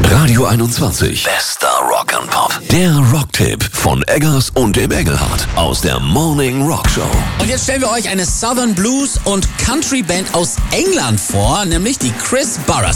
Radio 21. Bester Rock and Pop. Der Rocktipp von Eggers und dem Engelhardt aus der Morning Rock Show. Und jetzt stellen wir euch eine Southern Blues und Country Band aus England vor, nämlich die Chris Burrers.